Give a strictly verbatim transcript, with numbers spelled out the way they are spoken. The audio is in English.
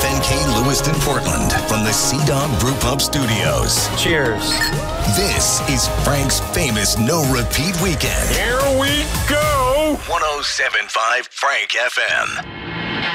F N K Lewiston, Portland, from the Sea Dog Brew Pub Studios. Cheers. This is Frank's famous No Repeat Weekend. Here we go. one oh seven point five Frank F M.